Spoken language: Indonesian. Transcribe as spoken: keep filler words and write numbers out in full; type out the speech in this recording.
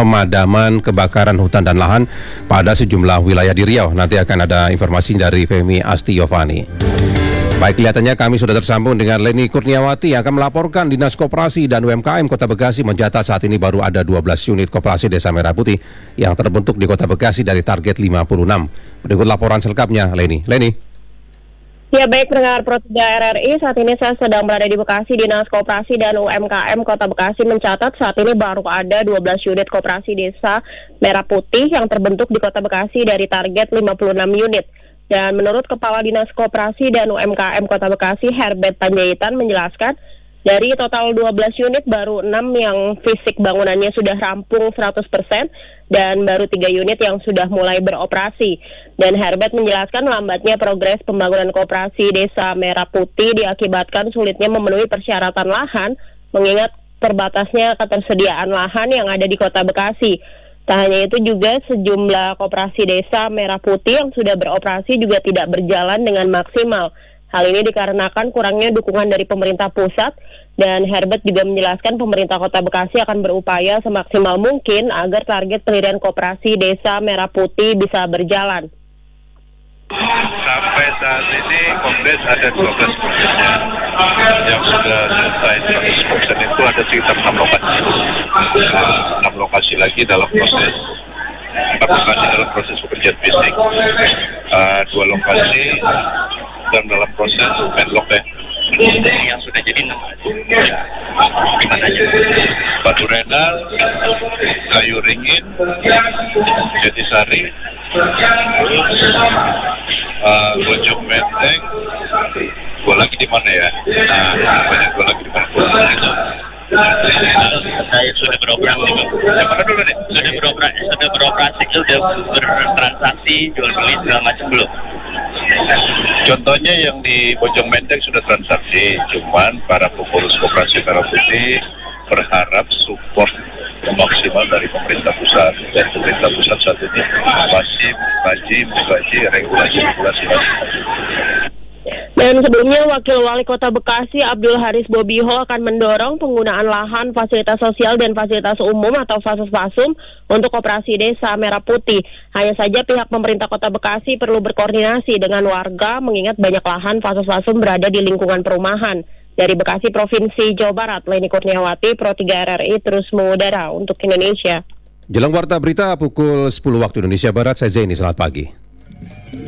pemadaman kebakaran hutan dan lahan pada sejumlah wilayah di Riau. Nanti akan ada informasi dari Femi Astiovani. Baik, kelihatannya kami sudah tersambung dengan Leni Kurniawati yang akan melaporkan Dinas Koperasi dan U M K M Kota Bekasi mencatat saat ini baru ada dua belas unit koperasi Desa Merah Putih yang terbentuk di Kota Bekasi dari target lima puluh enam. Berikut laporan selengkapnya, Leni. Leni. Ya baik, pendengar Pro tiga R R I, saat ini saya sedang berada di Bekasi. Dinas Koperasi dan U M K M Kota Bekasi mencatat saat ini baru ada dua belas unit koperasi Desa Merah Putih yang terbentuk di Kota Bekasi dari target lima puluh enam unit. Dan menurut Kepala Dinas Koperasi dan U M K M Kota Bekasi, Herbert Panjaitan, menjelaskan dari total dua belas unit baru enam yang fisik bangunannya sudah rampung seratus persen dan baru tiga unit yang sudah mulai beroperasi. Dan Herbert menjelaskan lambatnya progres pembangunan koperasi Desa Merah Putih diakibatkan sulitnya memenuhi persyaratan lahan mengingat terbatasnya ketersediaan lahan yang ada di Kota Bekasi. Tak hanya itu juga sejumlah koperasi Desa Merah Putih yang sudah beroperasi juga tidak berjalan dengan maksimal. Hal ini dikarenakan kurangnya dukungan dari pemerintah pusat, dan Herbert juga menjelaskan pemerintah Kota Bekasi akan berupaya semaksimal mungkin agar target pendirian koperasi Desa Merah Putih bisa berjalan. Sampai saat ini Kongres ada dua belas prosesnya yang sudah selesai. seratus persen itu ada sekitar enam lokasi. enam lokasi lagi dalam proses empat lokasi dalam proses pekerjaan fisik. Uh, dua lokasi dan dalam proses penlock ya. Yang sudah jadi enam. Di mana aja? Batu Renal, Kayu Ringin, Jatisari, terus uh, Bojong Menteng, gua lagi di mana ya? Nah, banyak gua lagi di mana? Saya sudah beroperasi, Yang mana dulu nih? Sudah beroperasi, sudah beroperasi, sudah bertransaksi, jual beli segala macam belum? Contohnya yang di Bojong Menteng sudah transaksi, cuman para pengurus koperasi Merah Putih berharap support maksimal dari pemerintah pusat, dan pemerintah pusat saat ini masih mengkaji mengkaji regulasi-regulasi. Dan sebelumnya Wakil Wali Kota Bekasi Abdul Haris Bobiho akan mendorong penggunaan lahan fasilitas sosial dan fasilitas umum atau Fasespasum untuk koperasi Desa Merah Putih. Hanya saja pihak pemerintah Kota Bekasi perlu berkoordinasi dengan warga mengingat banyak lahan Fasespasum berada di lingkungan perumahan. Dari Bekasi, Provinsi Jawa Barat, Leni Kurniawati, Pro tiga R R I terus mengudara untuk Indonesia. Jelang warta berita pukul sepuluh waktu Indonesia Barat, saya Zaini, selamat pagi.